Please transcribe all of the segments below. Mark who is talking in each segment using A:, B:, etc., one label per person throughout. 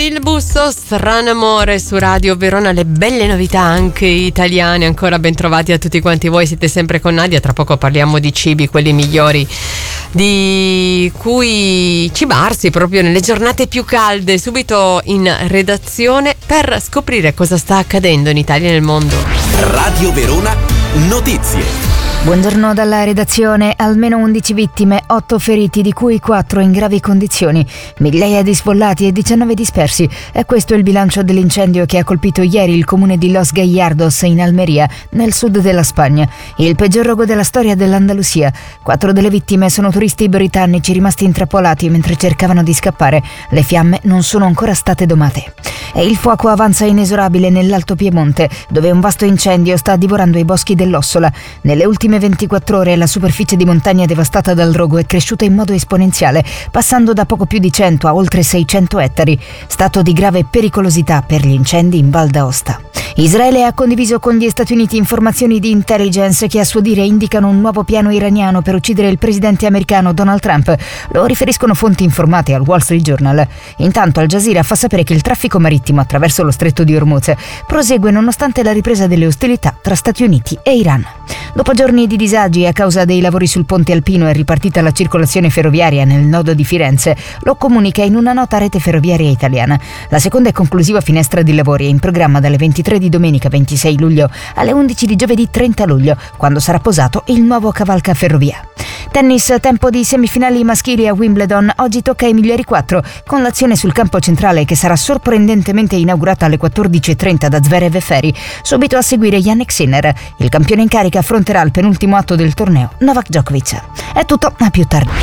A: Lil Busso, Strano Amore su Radio Verona, le belle novità anche italiane. Ancora ben trovati a tutti quanti voi, siete sempre con Nadia. Tra poco parliamo di cibi, quelli migliori di cui cibarsi proprio nelle giornate più calde. Subito in redazione per scoprire cosa sta accadendo in Italia e nel mondo.
B: Radio Verona Notizie.
C: Buongiorno dalla redazione. Almeno 11 vittime, 8 feriti, di cui 4 in gravi condizioni, migliaia di sfollati e 19 dispersi. È questo il bilancio dell'incendio che ha colpito ieri il comune di Los Gallardos in Almeria, nel sud della Spagna. Il peggior rogo della storia dell'Andalusia. 4 delle vittime sono turisti britannici rimasti intrappolati mentre cercavano di scappare. Le fiamme non sono ancora state domate. E il fuoco avanza inesorabile nell'Alto Piemonte, dove un vasto incendio sta divorando i boschi dell'Ossola. Nelle ultime 24 ore la superficie di montagna devastata dal rogo è cresciuta in modo esponenziale, passando da poco più di 100 a oltre 600 ettari. Stato di grave pericolosità per gli incendi in Val d'Aosta. Israele ha condiviso con gli Stati Uniti informazioni di intelligence che a suo dire indicano un nuovo piano iraniano per uccidere il presidente americano Donald Trump. Lo riferiscono fonti informate al Wall Street Journal. Intanto Al Jazeera fa sapere che il traffico marittimo attraverso lo stretto di Hormuz prosegue nonostante la ripresa delle ostilità tra Stati Uniti e Iran. Dopo giorni di disagi a causa dei lavori sul ponte alpino è ripartita la circolazione ferroviaria nel nodo di Firenze. Lo comunica in una nota Rete Ferroviaria Italiana. La seconda e conclusiva finestra di lavori è in programma dalle 23 di domenica 26 luglio alle 11 di giovedì 30 luglio, quando sarà posato il nuovo cavalcaferrovia. Tennis, tempo di semifinali maschili a Wimbledon. Oggi tocca ai migliori 4, con l'azione sul campo centrale che sarà sorprendentemente inaugurata alle 14.30 da Zverev e Ferri. Subito a seguire Jannik Sinner. Il campione in carica affronterà il penultimo atto del torneo, Novak Djokovic. È tutto, a più tardi.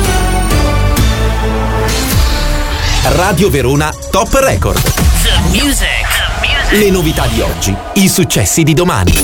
B: Radio Verona Top Record.
D: The music.
B: Le novità di oggi, i successi di domani.